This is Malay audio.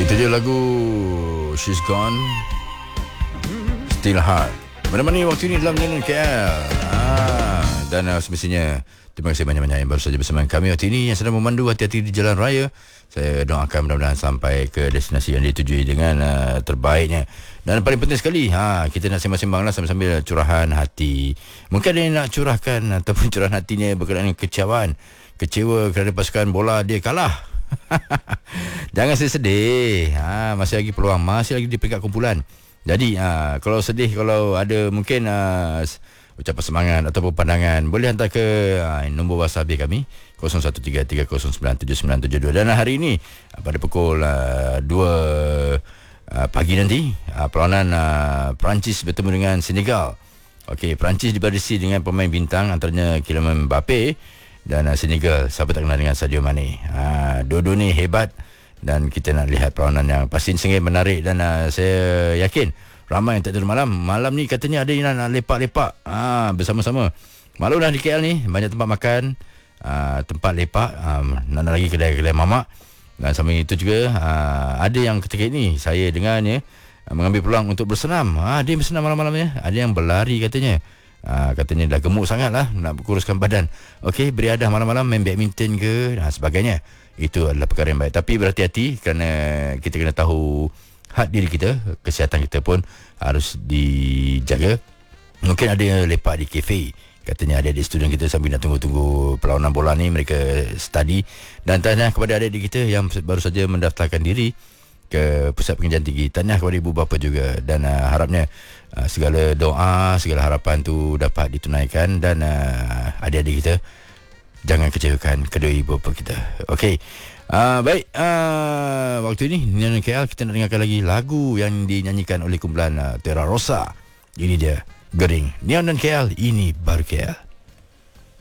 Itu dia lagu She's Gone, Still Hard. Menemani waktu ini dalam Jalan KL. Dan semestinya terima kasih banyak-banyak yang baru saja bersama kami waktu ini, yang sedang memandu hati-hati di jalan raya. Saya doakan mudah-mudahan sampai ke destinasi yang ditujui dengan terbaiknya. Dan paling penting sekali, kita nak sembang-sembang lah sambil-sambil curahan hati. Mungkin ada yang nak curahkan ataupun curahan hatinya berkenaan dengan kecewaan. Kecewa kerana pasukan bola dia kalah. Jangan sedih. Masih lagi peluang, masih lagi di peringkat kumpulan. Jadi kalau sedih, kalau ada mungkin ucapan semangat ataupun pandangan, boleh hantar ke nombor WhatsApp kami 0133097972. Dan hari ini pada pukul 2 pagi nanti, perlawanan Perancis bertemu dengan Senegal. Okey, Perancis dibarisi dengan pemain bintang antaranya Kylian Mbappe, dan Senegal siapa tak kenal dengan Sadio Mane. Dua-dua ni hebat, dan kita nak lihat perlawanan yang pasti sangat menarik. Dan saya yakin ramai yang tak tidur malam. Malam ni katanya ada yang nak lepak-lepak bersama-sama. Maklumlah di KL ni banyak tempat makan, tempat lepak, nak lagi kedai-kedai mamak. Dan sama itu juga ada yang ketika ini saya dengarnya mengambil peluang untuk bersenam. Dia bersenam malam-malam ya. Ada yang berlari katanya. Katanya dah gemuk sangat lah, nak kuruskan badan. Okey, beriadah malam-malam, main badminton ke dan sebagainya. Itu adalah perkara yang baik. Tapi berhati-hati kerana kita kena tahu had diri kita. Kesihatan kita pun harus dijaga. Mungkin ada yang lepak di kafe. Katanya adik-adik student kita sambil nak tunggu-tunggu perlawanan bola ni, mereka study. Dan tahniah kepada adik-adik kita yang baru saja mendaftarkan diri ke Pusat Pengajian Tinggi. Tahniah kepada ibu bapa juga. Dan harapnya segala doa, segala harapan tu dapat ditunaikan. Dan adik-adik kita jangan kecewakan kedua ibu bapa kita. Okey. Baik, waktu ini Neon KL kita nak dengarkan lagi lagu yang dinyanyikan oleh kumpulan Terra Rosa. Ini dia Gering. Neon dan KL, ini baru KL.